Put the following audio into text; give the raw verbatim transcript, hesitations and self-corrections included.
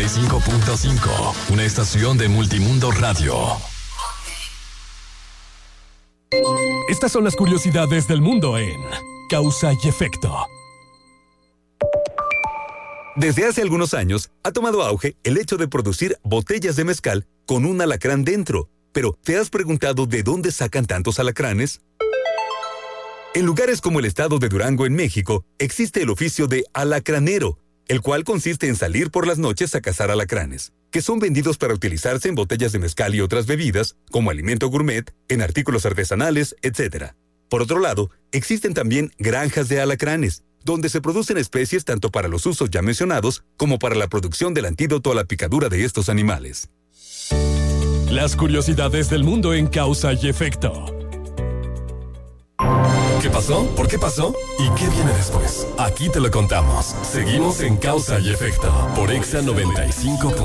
y cinco punto cinco, una estación de Multimundo Radio. Estas son las curiosidades del mundo en Causa y Efecto. Desde hace algunos años ha tomado auge el hecho de producir botellas de mezcal con un alacrán dentro. Pero, ¿te has preguntado de dónde sacan tantos alacranes? En lugares como el estado de Durango, en México, existe el oficio de alacranero, el cual consiste en salir por las noches a cazar alacranes, que son vendidos para utilizarse en botellas de mezcal y otras bebidas, como alimento gourmet, en artículos artesanales, etcétera. Por otro lado, existen también granjas de alacranes, donde se producen especies tanto para los usos ya mencionados como para la producción del antídoto a la picadura de estos animales. Las curiosidades del mundo en Causa y Efecto. ¿Qué pasó? ¿Por qué pasó? ¿Y qué viene después? Aquí te lo contamos. Seguimos en Causa y Efecto por Exa noventa y cinco.